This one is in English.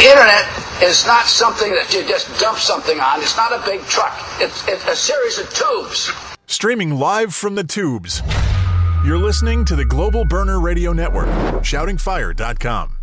internet is not something that you just dump something on. It's not a big truck. It's a series of tubes. Streaming live from the tubes. You're listening to the Global Burner Radio Network, shoutingfire.com.